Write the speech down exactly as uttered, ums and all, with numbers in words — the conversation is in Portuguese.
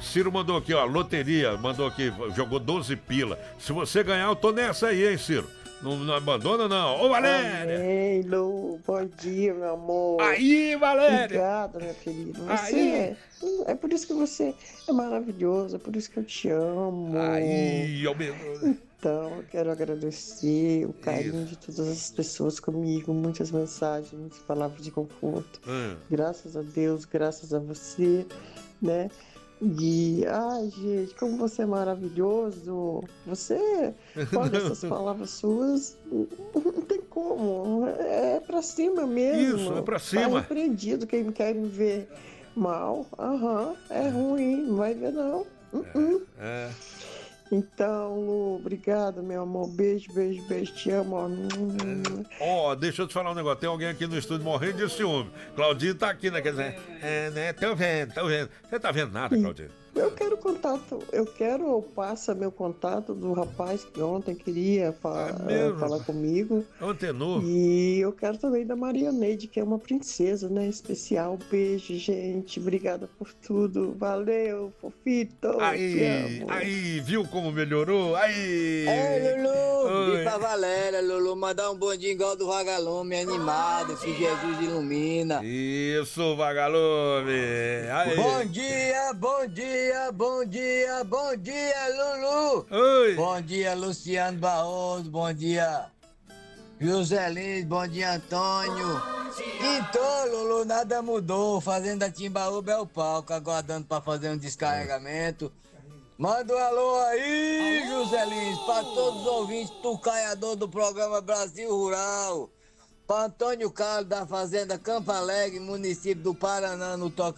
Ciro mandou aqui, ó, loteria, mandou aqui, jogou doze pila. Se você ganhar, eu tô nessa aí, hein, Ciro? Não, não abandona, não. Ô, Valéria! Amém, Lu. Bom dia, meu amor. Aí, Valéria! Obrigada, minha querida. Você Aí. é, é por isso que você é maravilhoso, é por isso que eu te amo. Aí, ó, meu... Então, eu quero agradecer o carinho de todas as pessoas comigo, muitas mensagens, muitas palavras de conforto. Hum. Graças a Deus, graças a você, né? E, ai, gente, como você é maravilhoso. Você, olha, essas palavras suas, não tem como. É pra cima mesmo. Isso, é pra Tá cima. repreendido quem quer me ver mal. Aham, é ruim, não vai ver não. Uh-uh. É. Então, Lu, obrigada, meu amor. Beijo, beijo, beijo. Te amo. Ó, oh, deixa eu te falar um negócio. Tem alguém aqui no estúdio morrendo de ciúme. Claudinho tá aqui, né? Quer dizer, é, né? Tô vendo, tô vendo. Você tá vendo nada, Claudinho? Eu quero contato, eu quero, passa meu contato do rapaz que ontem queria fa é falar comigo. Antenou. E eu quero também da Maria Neide, que é uma princesa, né? Especial. Beijo, gente. Obrigada por tudo. Valeu, fofito. Aí, te amo. aí, viu como melhorou? Aí! É, Lulu! Oi. E pra Valéria, Lulu, mandar um bondinho igual do Vagalume, animado, que Jesus ilumina. Isso, Vagalume! Aí. Bom dia, bom dia, bom dia, bom dia, Lulu! Oi! Bom dia, Luciano Barroso, bom dia, José Lins, bom dia, Antônio. Então, Lulu, nada mudou, Fazenda Timbaúba é o palco, aguardando pra fazer um descarregamento. Manda um alô aí, José Lins, pra todos os ouvintes tucaiador do programa Brasil Rural. Pra Antônio Carlos, da Fazenda Campo Alegre, município do Paraná, no Tocantins.